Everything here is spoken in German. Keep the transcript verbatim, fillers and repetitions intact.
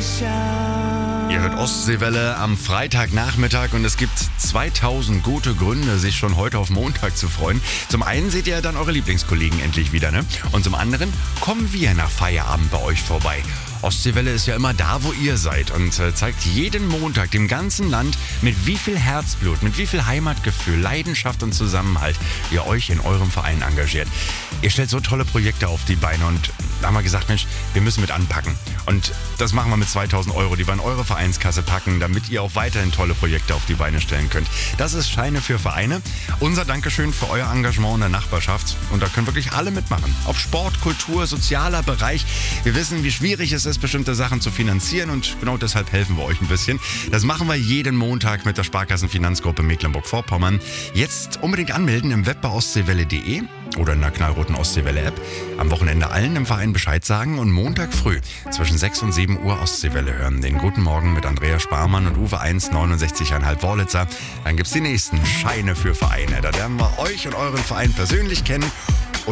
Ihr hört Ostseewelle am Freitagnachmittag und es gibt zweitausend gute Gründe, sich schon heute auf Montag zu freuen. Zum einen seht ihr dann eure Lieblingskollegen endlich wieder, ne? Und zum anderen kommen wir nach Feierabend bei euch vorbei. Ostseewelle ist ja immer da, wo ihr seid und äh, zeigt jeden Montag dem ganzen Land, mit wie viel Herzblut, mit wie viel Heimatgefühl, Leidenschaft und Zusammenhalt ihr euch in eurem Verein engagiert. Ihr stellt so tolle Projekte auf die Beine und da haben wir gesagt, Mensch, wir müssen mit anpacken. Und das machen wir mit zweitausend Euro, die wir in eure Vereinskasse packen, damit ihr auch weiterhin tolle Projekte auf die Beine stellen könnt. Das ist Scheine für Vereine. Unser Dankeschön für euer Engagement in der Nachbarschaft. Und da können wirklich alle mitmachen. Ob Sport, Kultur, sozialer Bereich. Wir wissen, wie schwierig es ist, bestimmte Sachen zu finanzieren und genau deshalb helfen wir euch ein bisschen. Das machen wir jeden Montag mit der Sparkassenfinanzgruppe Mecklenburg-Vorpommern. Jetzt unbedingt anmelden im Web bei ostseewelle punkt de oder in der knallroten Ostseewelle-App. Am Wochenende allen im Verein Bescheid sagen und Montag früh zwischen sechs und sieben Uhr Ostseewelle hören. Den Guten Morgen mit Andrea Sparmann und Uwe eins neunundsechzig Komma fünf Wörlitzer. Dann gibt's die nächsten Scheine für Vereine. Da lernen wir euch und euren Verein persönlich kennen